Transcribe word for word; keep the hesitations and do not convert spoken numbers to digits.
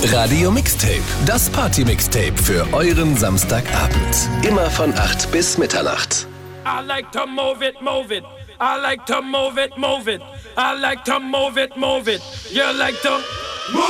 Radio Mixtape, das Party-Mixtape für euren Samstagabend. Immer von acht bis Mitternacht. I like to move it, move it. I like to move it, move it. I like to move it, move it. You like to...